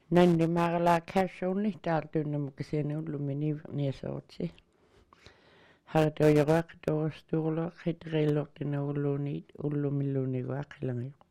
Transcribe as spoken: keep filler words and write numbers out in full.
Nanni marla casualni taaltuunnamu kisianuullumini niasoorti. Hartoyaqaq toorstuurluaq hitriillortinagulluuniit ullumilluuniguaq ilangiq.